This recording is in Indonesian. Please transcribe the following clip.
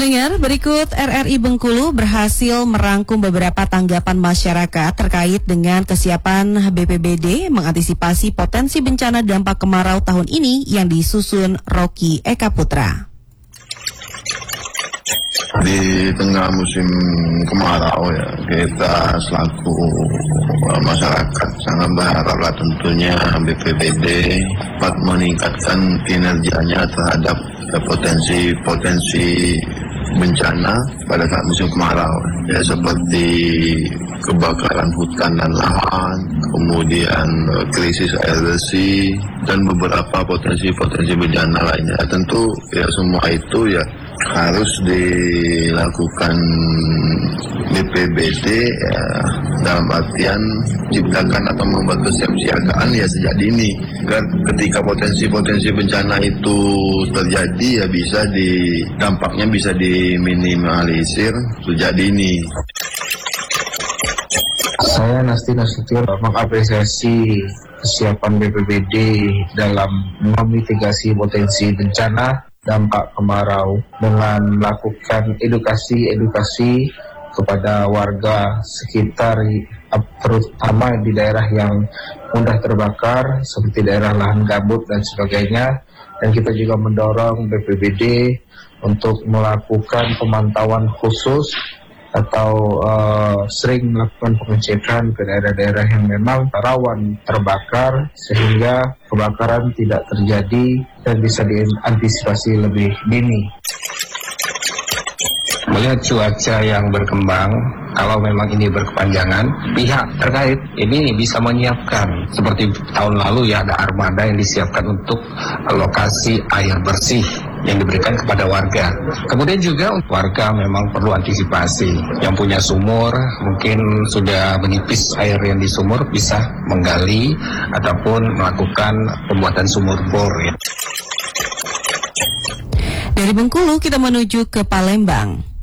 Pendengar, berikut RRI Bengkulu berhasil merangkum beberapa tanggapan masyarakat terkait dengan kesiapan BPBD mengantisipasi potensi bencana dampak kemarau tahun ini yang disusun Rocky Eka Putra. Di tengah musim kemarau ya, kita selaku masyarakat sangat berharaplah tentunya BPBD dapat meningkatkan kinerjanya terhadap potensi bencana pada saat musim kemarau, ya seperti kebakaran hutan dan lahan, kemudian krisis air bersih dan beberapa potensi bencana lainnya. Tentu ya semua itu ya harus dilakukan BPBD ya, dalam artian ciptakan atau membuat kesiapsiagaan ya sejak dini agar ketika potensi bencana itu terjadi ya dampaknya bisa diminimalisir sejak dini. Saya Nasti Nasution mengapresiasi kesiapan BPBD dalam memitigasi potensi bencana dampak kemarau dengan melakukan edukasi kepada warga sekitar, terutama di daerah yang mudah terbakar seperti daerah lahan gambut dan sebagainya. Dan kita juga mendorong BPBD untuk melakukan pemantauan khusus atau sering melakukan pengecekan ke daerah-daerah yang memang rawan terbakar sehingga kebakaran tidak terjadi dan bisa diantisipasi lebih dini. Melihat cuaca yang berkembang, kalau memang ini berkepanjangan, pihak terkait ini bisa menyiapkan. Seperti tahun lalu ya ada armada yang disiapkan untuk lokasi air bersih yang diberikan kepada warga. Kemudian juga warga memang perlu antisipasi. Yang punya sumur mungkin sudah menipis air yang di sumur bisa menggali ataupun melakukan pembuatan sumur bor ya. Dari Bengkulu kita menuju ke Palembang.